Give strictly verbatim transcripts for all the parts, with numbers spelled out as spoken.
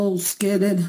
Skeded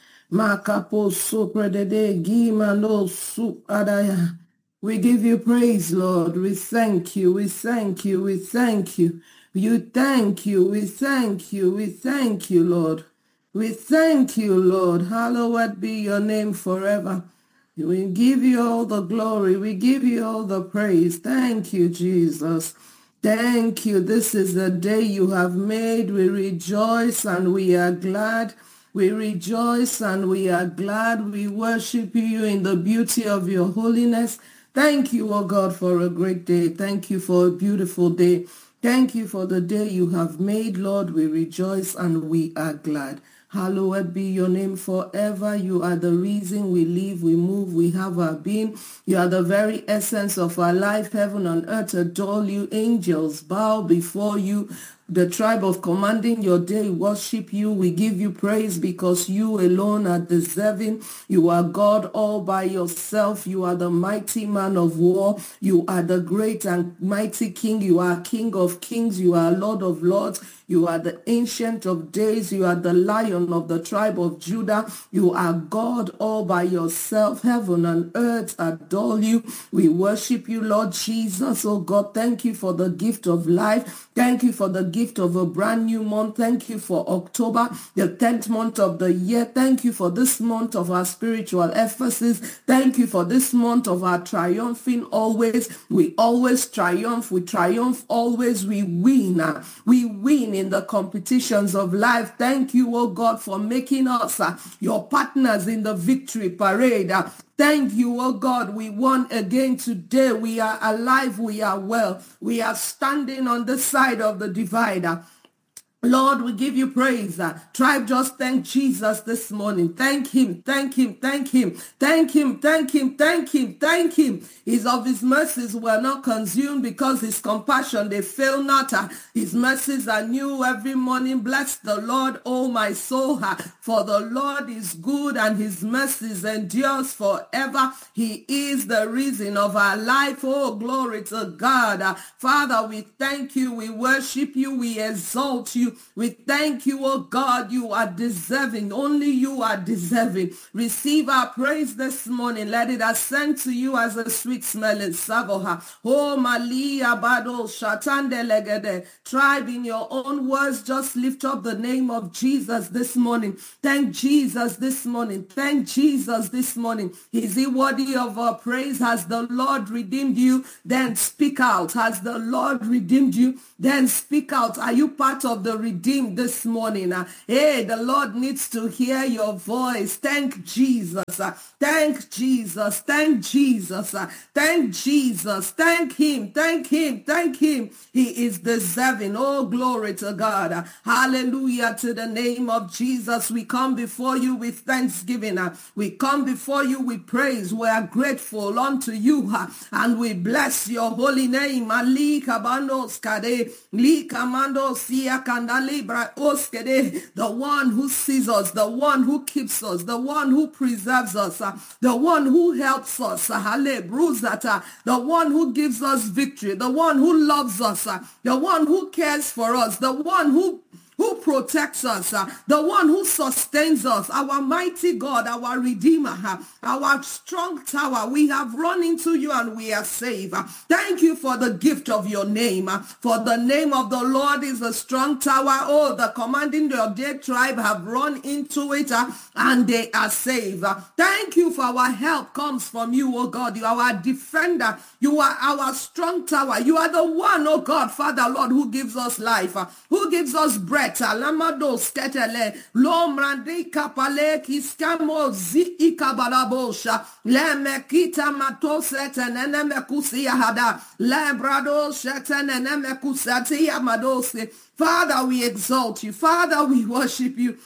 Makapo Sopredede Gimano Sup Adaya. We give you praise, Lord. We thank you. We thank you. We thank you. You thank you. We thank you. We thank you, Lord. We thank you, Lord. Hallowed be your name forever. We give you all the glory. We give you all the praise. Thank you, Jesus. Thank you. This is the day you have made. We rejoice and we are glad. We rejoice and we are glad. We worship you in the beauty of your holiness. Thank you, O God, for a great day. Thank you for a beautiful day. Thank you for the day you have made, Lord. We rejoice and we are glad. Hallowed be your name forever. You are the reason we live, we move, we have our being. You are the very essence of our life. Heaven and earth adore you. Angels bow before you. The tribe of commanding your day worship you. We give you praise because you alone are deserving. You are God all by yourself. You are the mighty man of war. You are the great and mighty King. You are King of kings. You are Lord of lords. You are the Ancient of Days. You are the Lion of the tribe of Judah. You are God all by yourself. Heaven and earth adore you. We worship you, Lord Jesus. Oh God, thank you for the gift of life. Thank you for the gift of a brand new month. Thank you for October, the tenth month of the year. Thank you for this month of our spiritual emphasis. Thank you for this month of our triumphing always. We always triumph. We triumph always. We win. We win in the competitions of life. Thank you, oh God, for making us uh, your partners in the victory parade. Uh, Thank you, oh God. We won again today. We are alive. We are well. We are standing on the side of the divider. Lord, we give you praise. Uh, tribe, just thank Jesus this morning. Thank him, thank him, thank him, thank him, thank him, thank him, thank him. His of his mercies were not consumed because his compassion, they fail not. Uh, his mercies are new every morning. Bless the Lord, oh my soul, uh, for the Lord is good and his mercies endures forever. He is the reason of our life. Oh, glory to God. Uh, Father, we thank you. We worship you. We exalt you. We thank you, oh God, you are deserving. Only you are deserving. Receive our praise this morning. Let it ascend to you as a sweet smelling savour. Oh, Malia Bado Shatande Legede. Tribe, in your own words, just lift up the name of Jesus this morning. Thank Jesus this morning. Thank Jesus this morning. Is he worthy of our praise? Has the Lord redeemed you? Then speak out. Has the Lord redeemed you? Then speak out. Are you part of the redeemed this morning? Uh, hey, the Lord needs to hear your voice. Thank Jesus. Uh, thank Jesus. Thank Jesus. Uh, thank Jesus. Thank him. Thank him. Thank him. He is deserving. Oh, glory to God. Uh, hallelujah to the name of Jesus. We come before you with thanksgiving. Uh, we come before you with praise. We are grateful unto you uh, and we bless your holy name. Ali Kabanos Kade. Likamando Sia Kandalibra Oskede, the one who sees us, the one who keeps us, the one who preserves us, uh, the one who helps us, uh, Hale Bruzata, the one who gives us victory, the one who loves us, uh, the one who cares for us, the one who who protects us, uh, the one who sustains us, our mighty God, our Redeemer, uh, our strong tower. We have run into you and we are saved. Uh, thank you for the gift of your name. Uh, for the name of the Lord is a strong tower. Oh, the commanding your dead tribe have run into it uh, and they are saved. Uh, thank you for our help comes from you, oh God. You are our defender. You are our strong tower. You are the one, oh God, Father, Lord, who gives us life, uh, who gives us breath. Alamado sketele lomrandi kapale kiskamo zi ikabalabosha le mekita matosete nene mekusia hada le brado shete nene mekusati amadose. Father, we exalt you. Father, we worship you.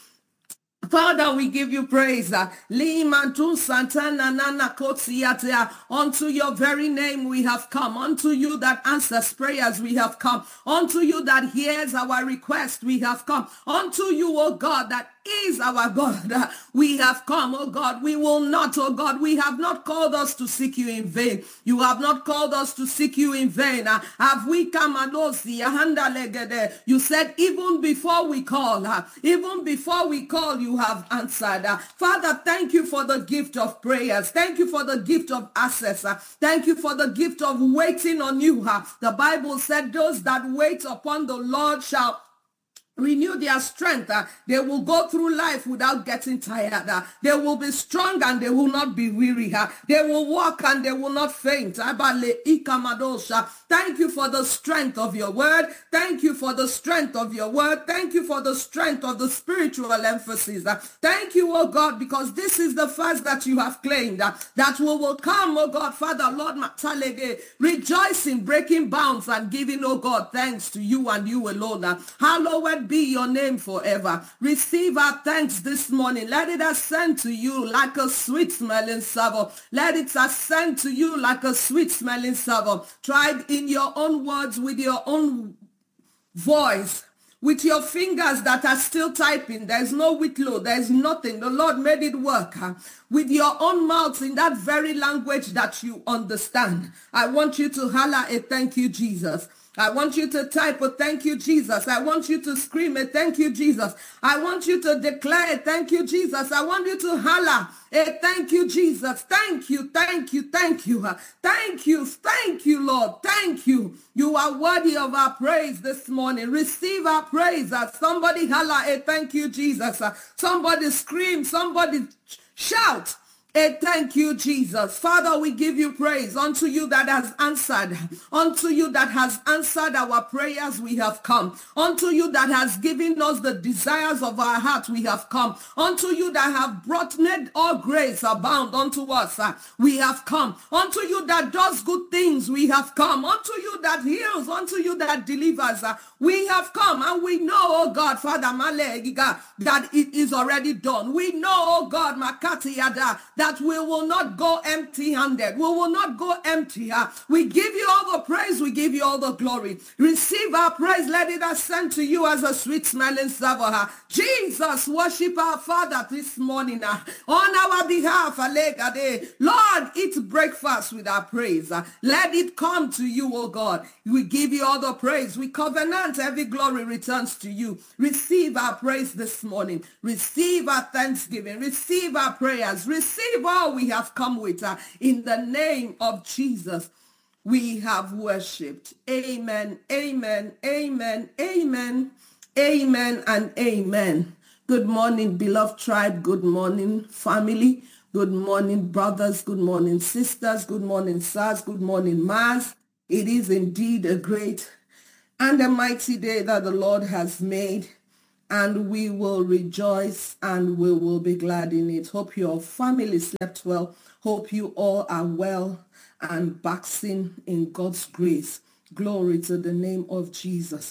Father, we give you praise. Limantu Santana Nana Kotsiatea. Unto your very name we have come. Unto you that answers prayers we have come. Unto you that hears our request we have come. Unto you, O God, that is our God. Uh, we have come, oh God. We will not, oh God. We have not called us to seek you in vain. You have not called us to seek you in vain. Uh, have we come and you said even before we call, uh, even before we call, you have answered. Uh, Father, thank you for the gift of prayers. Thank you for the gift of access. Uh, thank you for the gift of waiting on you. Uh, the Bible said those that wait upon the Lord shall renew their strength. Uh, they will go through life without getting tired. Uh, they will be strong and they will not be weary. Uh, they will walk and they will not faint. Abale ikamadosha. Thank you for the strength of your word. Thank you for the strength of your word. Thank you for the strength of the spiritual emphasis. Uh, thank you, oh God, because this is the fast that you have claimed. Uh, that we will come, oh God, Father, Lord, Matalege, rejoicing, breaking bounds and giving, oh God, thanks to you and you alone. Uh, hallowed be your name forever. Receive our thanks this morning. Let it ascend to you like a sweet smelling savour. Let it ascend to you like a sweet smelling savour. Try it in your own words with your own voice. With your fingers that are still typing, there's no whitlow, there's nothing. The Lord made it work. Huh? With your own mouth in that very language that you understand. I want you to holler a thank you, Jesus. I want you to type a thank you, Jesus. I want you to scream a thank you, Jesus. I want you to declare a thank you, Jesus. I want you to holler a thank you, Jesus. Thank you, thank you, thank you. Thank you, thank you, Lord. Thank you. You are worthy of our praise this morning. Receive our praise. Somebody holler a thank you, Jesus. Somebody scream, somebody shout. A thank you, Jesus. Father, we give you praise unto you that has answered. Unto you that has answered our prayers, we have come. Unto you that has given us the desires of our heart, we have come. Unto you that have brought made all grace abound unto us, uh, we have come. Unto you that does good things, we have come. Unto you that heals, unto you that delivers, uh, we have come. And we know, oh God, Father Malegiga, that it is already done. We know, oh God, Makati Yada, that we will not go empty-handed. We will not go empty. Uh, we give you all the praise. We give you all the glory. Receive our praise. Let it ascend to you as a sweet smelling savour. Uh, Jesus, worship our Father this morning uh, on our behalf. Alegade. Lord, eat breakfast with our praise. Uh, let it come to you, oh God. We give you all the praise. We covenant every glory returns to you. Receive our praise this morning. Receive our thanksgiving. Receive our prayers. Receive all we have come with. Uh, in the name of Jesus, we have worshipped. Amen, amen, amen, amen, amen, and amen. Good morning, beloved tribe. Good morning, family. Good morning, brothers. Good morning, sisters. Good morning, sirs. Good morning, mas. It is indeed a great and a mighty day that the Lord has made, and we will rejoice and we will be glad in it. Hope your family slept well. Hope you all are well and basking in God's grace. Glory to the name of Jesus.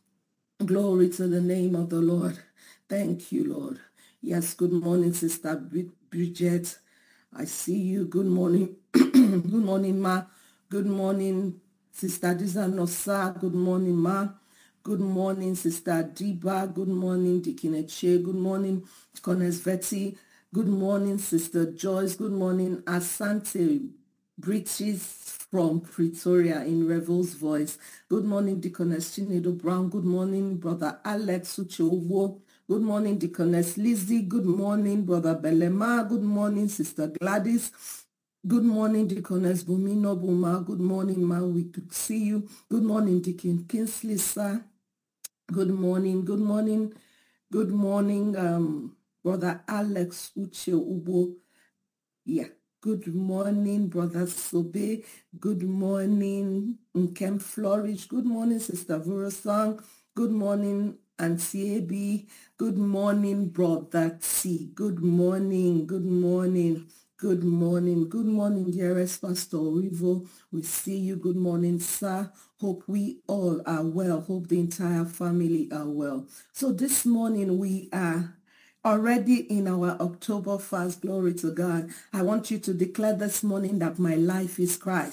Glory to the name of the Lord. Thank you, Lord. Yes, good morning, Sister Bridget. I see you. Good morning. Good morning, Ma. Good morning, Sister Dizanosa. Good morning, Ma. Good morning, Sister Diba. Good morning, Dikineche. Good morning, Deaconess Betty. Good morning, Sister Joyce. Good morning, Asante British from Pretoria in Revel's Voice. Good morning, Deaconess Chinedo Brown. Good morning, Brother Alex Ucheowo. Good morning, Deaconess Lizzie. Good morning, Brother Belema. Good morning, Sister Gladys. Good morning, Deaconess Bumino Buma. Good morning, Ma. We could see you. Good morning, Deacon Kinsley, sir. Good morning. Good morning. Good morning, um, Brother Alex Uche Ubo. Yeah. Good morning, Brother Sobe. Good morning, Nkem Flourish. Good morning, Sister Vorosang. Good morning, Auntie Abi. Good morning, Brother T. Good morning. Good morning. Good morning. Good morning, dearest Pastor Orivo. We see you. Good morning, sir. Hope we all are well. Hope the entire family are well. So this morning we are already in our October fast. Glory to God. I want you to declare this morning that my life is Christ.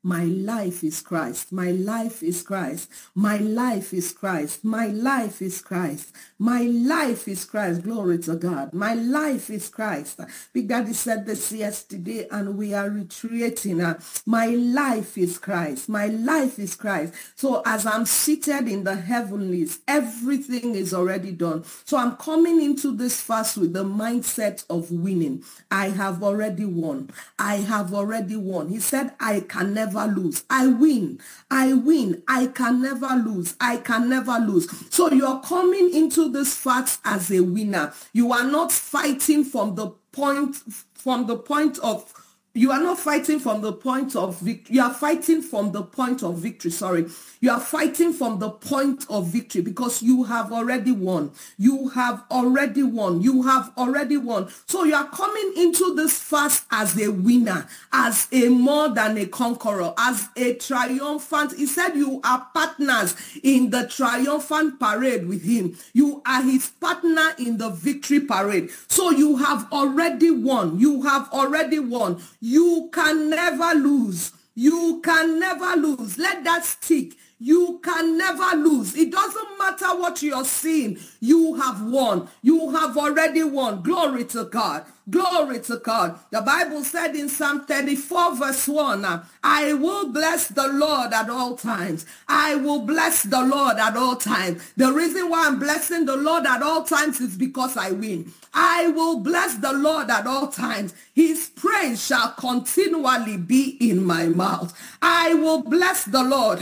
My life is Christ. My life is Christ. My life is Christ. My life is Christ. My life is Christ. Glory to God. My life is Christ. Big Daddy said this yesterday and we are reiterating. Uh, my life is Christ. My life is Christ. So as I'm seated in the heavenlies, everything is already done. So I'm coming into this fast with the mindset of winning. I have already won. I have already won. He said, I can never lose. I win. I win. I can never lose. I can never lose. So you're coming into this fast as a winner. You are not fighting from the point, from the point of You are not fighting from the point of victory. You are fighting from the point of victory. Sorry. You are fighting from the point of victory because you have already won. You have already won. You have already won. So you are coming into this fast as a winner, as a more than a conqueror, as a triumphant. He said you are partners in the triumphant parade with him. You are his partner in the victory parade. So you have already won. You have already won. You can never lose. You can never lose. Let that stick. You can never lose. It doesn't matter what you're seeing. You have won. You have already won. Glory to God. Glory to God. The Bible said in Psalm thirty-four verse one, I will bless the Lord at all times. I will bless the Lord at all times. The reason why I'm blessing the Lord at all times is because I win. I will bless the Lord at all times. His praise shall continually be in my mouth. I will bless the Lord.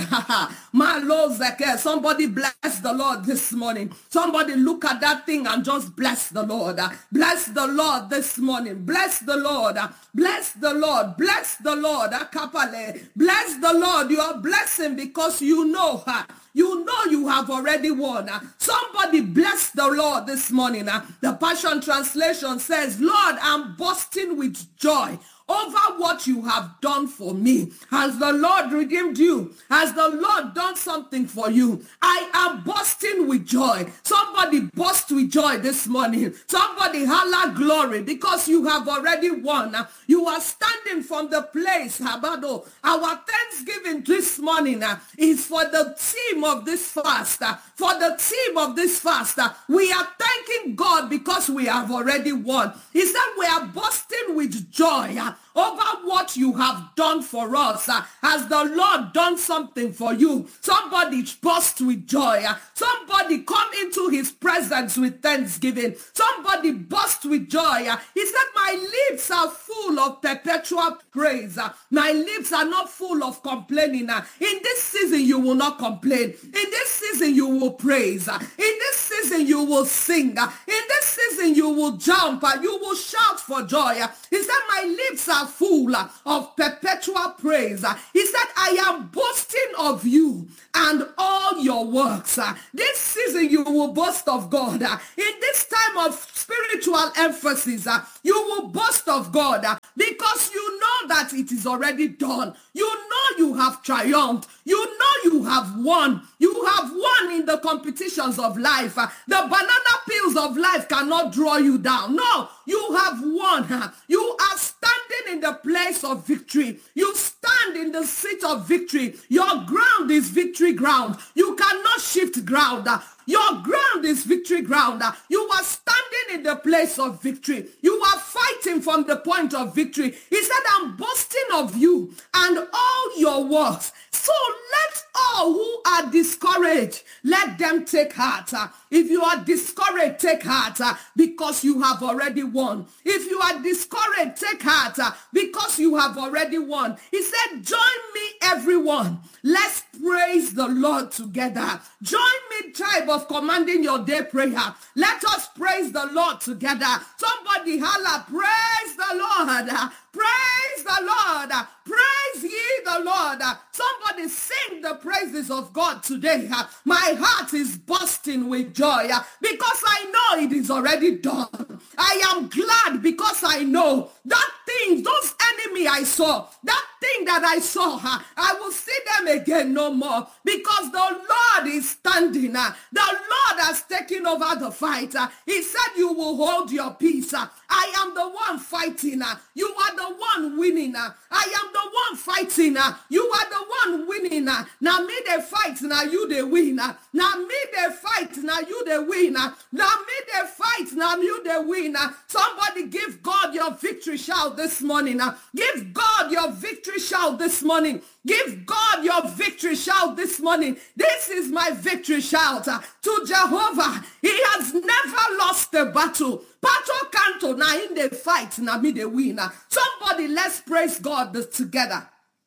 My Lord, somebody bless the Lord this morning. Somebody look at that thing and just bless the Lord. Bless the Lord this morning. Bless the Lord. Bless the Lord. Bless the Lord. Bless the Lord. You are blessing because you know her. You know you have already won. Somebody bless the Lord this morning. The Passion Translation says, Lord, I'm bursting with joy over what you have done for me. Has the Lord redeemed you? Has the Lord done something for you? I am bursting with joy. Somebody burst with joy this morning. Somebody holla glory because you have already won. You are standing from the place, Habado. Our Thanksgiving this morning uh, is for the team of this fast. Uh, for the team of this fast. Uh, we are thanking God because we have already won. He said we are bursting with joy. Uh, over what you have done for us. Uh, has the Lord done something for you? Somebody burst with joy. Uh, somebody come into his presence with thanksgiving. Somebody burst with joy. Uh, he said, my lips are full of perpetual praise. Uh, my lips are not full of complaining. Uh, in this season, you will not complain. In this season, you will praise. Uh, in this season, you will sing. Uh, in this season, you will jump. Uh, you will shout for joy. Uh, he said, my lips are full of perpetual praise. He said, I am boasting of you and all your works. This season you will boast of God. In this time of spiritual emphasis, you will boast of God because you know that it is already done. You know you have triumphed. You know you have won. You have won in the competitions of life. The banana peels of life cannot draw you down. No, you have won. You are standing in the place of victory. You stand in the seat of victory. Your ground is victory ground. You cannot shift ground. Your ground is victory ground. You are standing in the place of victory. You are fighting from the point of victory. He said, I'm boasting of you and all your works. So let all who are discouraged, let them take heart. If you are discouraged, take heart because you have already won. If you are discouraged, take heart because you have already won. He said, join me, everyone. Let's praise the Lord together. Join me, tribe of commanding your day prayer. Let us praise the Lord together. Somebody holla, praise the Lord. Praise the Lord. Praise ye the Lord. Somebody sing the praises of God today. My heart is bursting with joy because I know it is already done. I am glad because I know that thing, those enemy I saw, that thing that I saw, I will see them again no more because the Lord is standing. The Lord has taken over the fight. He said you will hold your peace. I I am the one fighting. You are the one winning. I am the one fighting. You are the one winning. Now me they fight, now you they win. Now me they fight, now you they win. Now me they fight, now you they win. Somebody give God your victory shout this morning. Give God your victory shout this morning. Give God your victory shout this morning. This is my victory shout to Jehovah. He has never lost the battle. Battle canto now in the fight, now me the winner. Somebody, let's praise God this together.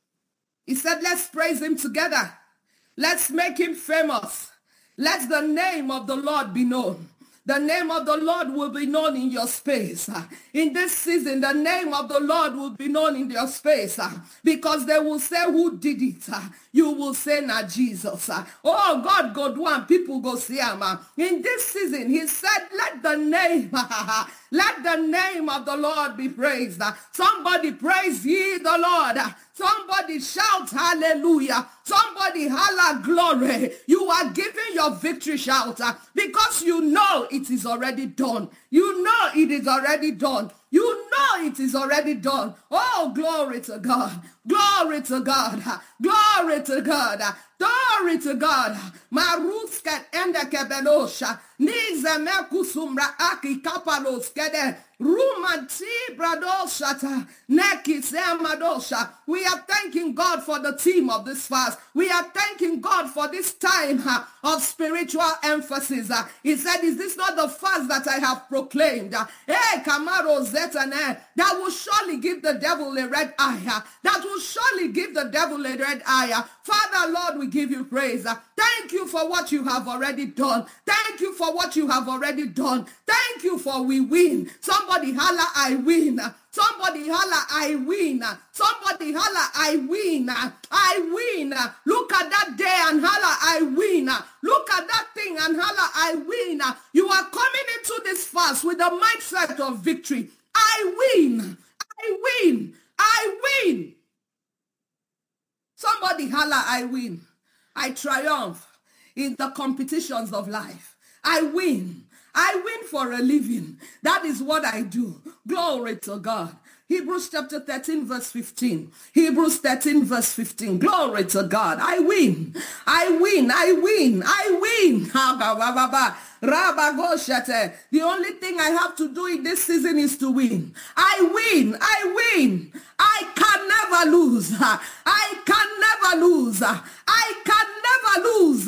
He said, let's praise him together. Let's make him famous. Let the name of the Lord be known. The name of the Lord will be known in your space. In this season, the name of the Lord will be known in your space. Because they will say, who did it? You will say, na Jesus. Oh, God, God, one, people go see him. In this season, he said, let the name, let the name of the Lord be praised. Somebody praise ye the Lord. Somebody shout hallelujah. Somebody holla glory. You are giving your victory shout because you know it is already done. You know it is already done. You know it is already done. Oh, glory to God. Glory to God. Glory to God. Glory to God. Marusket ende kebelosha. Nize mekusumra aki kapalos kede. Rumanti bradoshata. Neki semadosha. We are thanking God for the theme of this fast. We are thanking God for this time uh, of spiritual emphasis. Uh, he said, is this not the fast that I have proclaimed? Uh, hey, Kamaro Zetane, that will surely give the devil a red eye. Uh, that will surely give the devil a red eye. Uh, Father, Lord, we give you praise. Uh, thank you for what you have already done. Thank you for what you have already done. Thank you for we win. Somebody holla, I win. Somebody holla, I win. Somebody holla, I win. I win. Look at that day and holla, I win. Look at that thing and holla, I win. You are coming into this fast with the mindset of victory. I win. I win. I win. Somebody holla, I win. I triumph in the competitions of life. I win. I win for a living. That is what I do. Glory to God. Hebrews chapter thirteen verse fifteen. Hebrews thirteen verse fifteen. Glory to God. I win. I win. I win. I win. The only thing I have to do in this season is to win. I win. I win. I can never lose. I can never lose. I can never lose.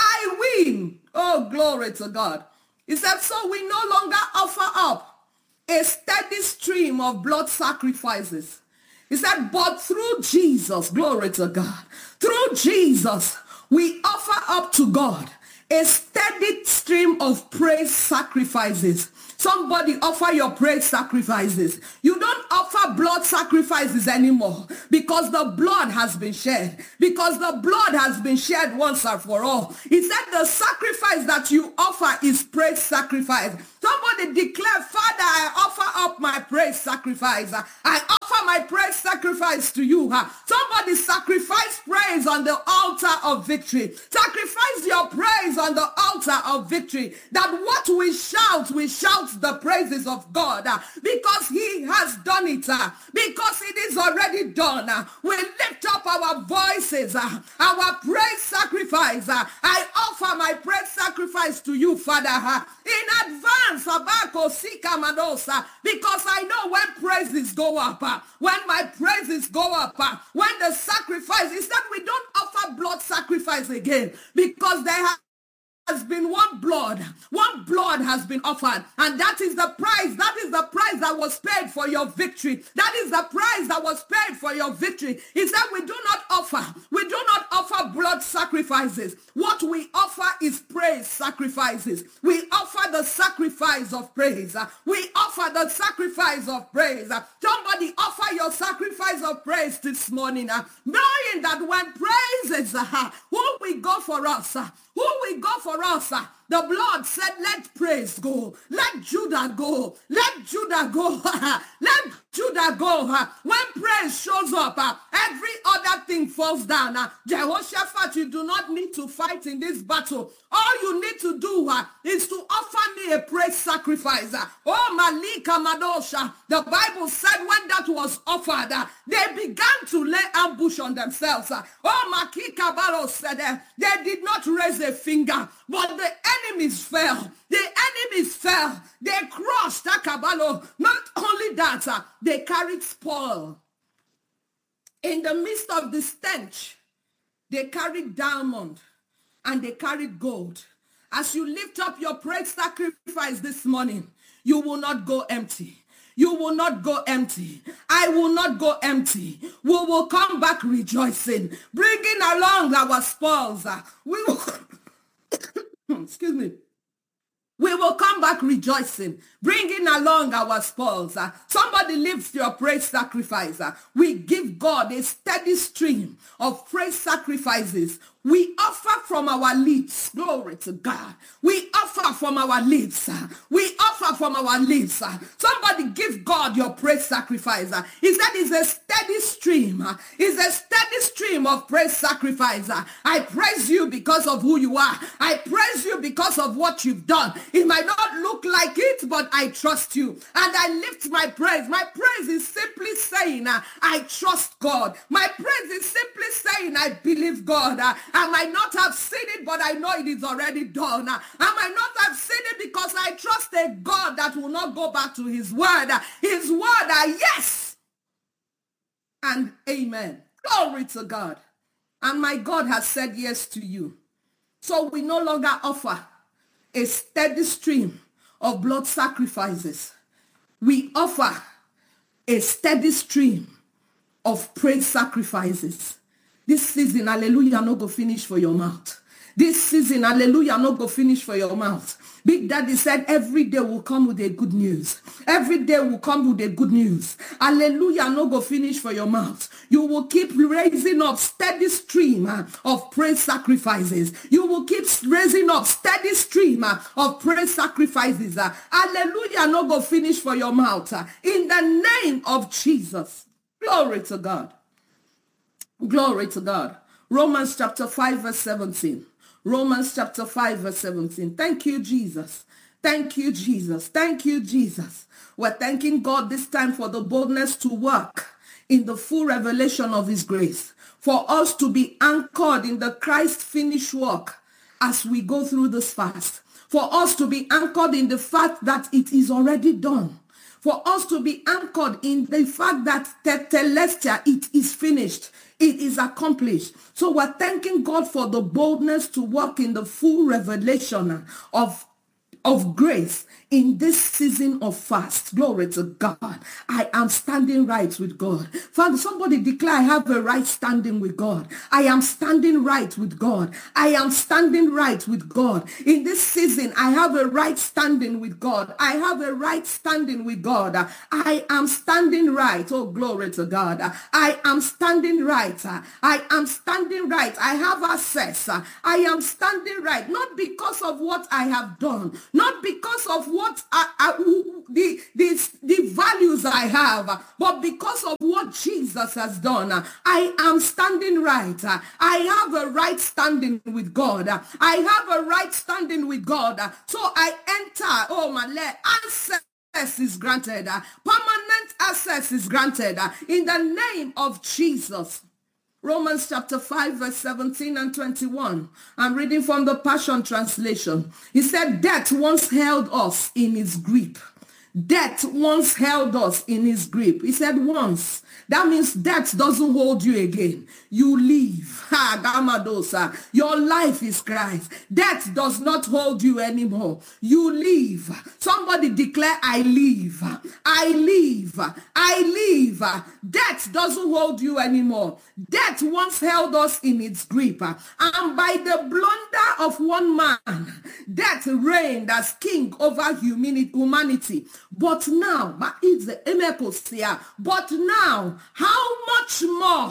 I win. Oh, glory to God. He said, so we no longer offer up a steady stream of blood sacrifices. He said, but through Jesus, glory to God, through Jesus, we offer up to God a steady stream of praise sacrifices. Somebody offer your praise sacrifices. You don't offer blood sacrifices anymore because the blood has been shed. Because the blood has been shed once and for all. He said the sacrifice that you offer is praise sacrifice. Somebody declare, Father, I offer up my praise sacrifice. I offer my praise sacrifice to you. Somebody sacrifice praise on the altar of victory. Sacrifice your praise on the altar of victory. That what we shout, we shout the praises of God uh, because he has done it, uh, because it is already done. Uh, we lift up our voices, uh, our praise sacrifice. Uh, I offer my praise sacrifice to you, Father, uh, in advance, Abako Sika Madosa, because I know when praises go up, uh, when my praises go up, uh, when the sacrifice is that we don't offer blood sacrifice again because they have has been one blood. One blood has been offered. And that is the price. That is the price that was paid for your victory. That is the price that was paid for your victory. He said we do not offer. We do not offer blood sacrifices. What we offer is praise sacrifices. We offer the sacrifice of praise. We offer the sacrifice of praise. Somebody offer your sacrifice of praise this morning. Knowing that when praise is who will go for us, who will go for us? The blood said, let praise go. Let Judah go. Let Judah go. Let Judah go. When praise shows up, every other thing falls down. Jehoshaphat, you do not need to fight in this battle. All you need to do uh, is to offer me a praise sacrifice. Uh, oh, Malika Madosha. The Bible said when that was offered, uh, they began to lay ambush on themselves. Uh, oh, Makika Baro said uh, they did not raise a finger, but the enemies fell. The enemies fell. They crushed Akabalo. Not only that, uh, they carried spoil. In the midst of the stench, they carried diamond and they carried gold. As you lift up your praise sacrifice this morning, you will not go empty. You will not go empty. I will not go empty. We will come back rejoicing, bringing along our spoils. We will, excuse me. We will come back rejoicing, bringing along our spoils. Uh, somebody lifts your praise sacrifice. Uh, we give God a steady stream of praise sacrifices. We offer from our lips. Glory to God. We offer from our lips. Uh, we offer from our lips. Uh, somebody give God your praise sacrifice. Uh, he said it's a steady stream. Uh, it's a steady stream of praise sacrifice. Uh, I praise you because of who you are. I praise you because of what you've done. It might not look like it, but I trust you. And I lift my praise. My praise is simply saying, uh, I trust God. My praise is simply saying, I believe God. Uh, I might not have seen it, but I know it is already done. Uh, I might not have seen it because I trust a God that will not go back to his word. Uh, his word are yes and amen. Glory to God. And my God has said yes to you. So we no longer offer a steady stream of blood sacrifices. We offer a steady stream of praise sacrifices. This season, hallelujah, no go finish for your mouth. This season, hallelujah, no go finish for your mouth. Big Daddy said every day will come with a good news. Every day will come with a good news. Hallelujah, no go finish for your mouth. You will keep raising up steady stream uh, of praise sacrifices. You will keep raising up steady stream uh, of praise sacrifices. Uh, hallelujah, no go finish for your mouth. Uh, in the name of Jesus. Glory to God. Glory to God. Romans chapter five verse seventeen. Romans chapter five verse seventeen. Thank you, Jesus. Thank you, Jesus. Thank you, Jesus. We're thanking God this time for the boldness to work in the full revelation of his grace. For us to be anchored in the Christ finished work as we go through this fast. For us to be anchored in the fact that it is already done. For us to be anchored in the fact that tetelestia, it is finished. It is accomplished. So we're thanking God for the boldness to walk in the full revelation of, of grace in this season of fast. Glory to God. I am standing right with God. Father, somebody declare, I have a right standing with God. I am standing right with God. I am standing right with God. In this season, I have a right standing with God. I have a right standing with God. I am standing right. Oh, glory to God. I am standing right. I am standing right. I have access. I am standing right. Not because of what I have done. Not because of what I, I, the, the, the values I have, but because of what Jesus has done. I am standing right. I have a right standing with God. I have a right standing with God. So I enter, oh my Lord, access is granted. Permanent access is granted in the name of Jesus. Romans chapter five verse seventeen and twenty-one. I'm reading from the Passion Translation. He said, death once held us in its grip. Death once held us in his grip. He said once. That means death doesn't hold you again. You live. Ha, Gamadosa. Your life is Christ. Death does not hold you anymore. You live. Somebody declare, I live. I live. I live. Death doesn't hold you anymore. Death once held us in its grip. And by the blunder of one man, death reigned as king over humanity. But now, but now, how much more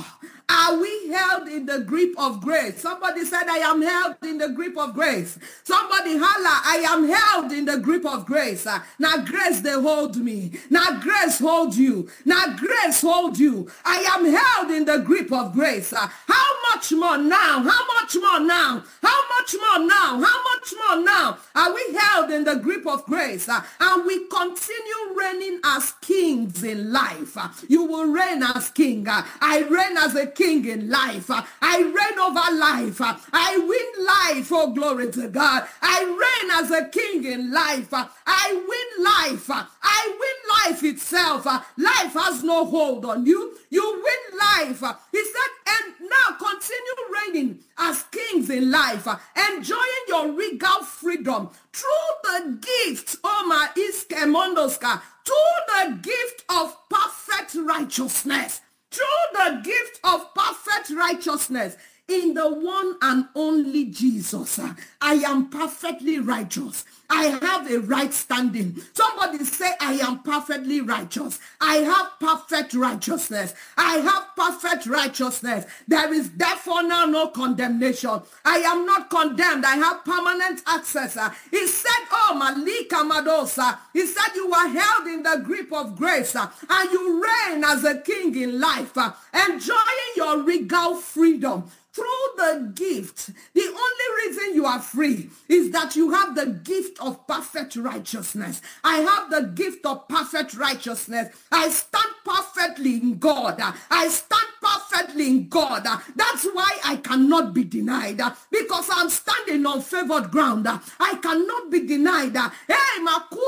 Are we held in the grip of grace? Somebody said, I am held in the grip of grace. Somebody holla, I am held in the grip of grace. Uh, now grace, they hold me. Now grace hold you. Now grace hold you. I am held in the grip of grace. Uh, how much more now? How much more now? How much more now? How much more now? Are we held in the grip of grace? Uh, and we continue reigning as kings in life. Uh, you will reign as king. Uh, I reign as a king in life. Uh, I reign over life. Uh, I win life. Oh, glory to God. I reign as a king in life. Uh, I win life. Uh, I win life itself. Uh, life has no hold on you. You win life. Uh, he said, and now continue reigning as kings in life, uh, enjoying your regal freedom through the gift, oh my iskemondoska, through the gift of perfect righteousness, through the gift of perfect righteousness in the one and only Jesus. Uh, I am perfectly righteous. I have a right standing. Somebody say, I am perfectly righteous. I have perfect righteousness. I have perfect righteousness. There is therefore now no condemnation. I am not condemned. I have permanent access. He said, oh, Malika Madosa. He said, you are held in the grip of grace and you reign as a king in life, enjoying your regal freedom. Through the gift, the only reason you are free is that you have the gift of perfect righteousness. I have the gift of perfect righteousness. I stand perfectly in God. I stand perfectly in God. That's why I cannot be denied, because I'm standing on favored ground. I cannot be denied. Hey,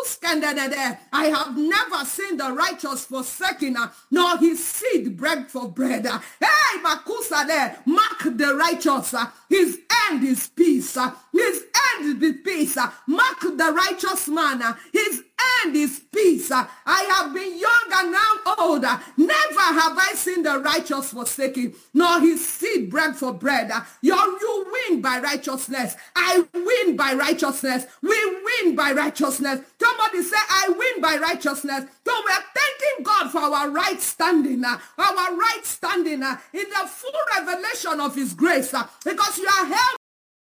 I have never seen the righteous forsaken, nor his seed bread for bread. Hey, Makusa there, mark the righteous. His end is peace. His end is peace. Mark the righteous man. His end is peace. I have been young and now old. Never have I seen the righteous forsaken, nor his seed bread for bread. You, you win by righteousness. I win by righteousness. We win by righteousness. Somebody say, I win by righteousness. So we are thanking God for our right standing, our right standing in the full revelation of his grace, because you are held